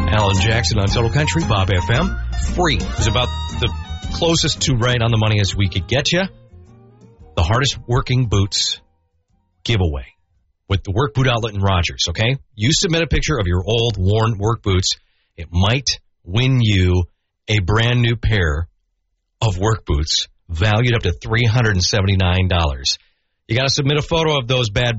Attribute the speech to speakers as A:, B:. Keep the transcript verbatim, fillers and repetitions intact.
A: Alan Jackson on Total Country, Bob F M. Free is about the closest to right on the money as we could get you. The hardest working boots giveaway with the Work Boot Outlet in Rogers, okay? You submit a picture of your old, worn work boots. It might win you a brand new pair of work boots valued up to three hundred seventy-nine dollars. You got to submit a photo of those bad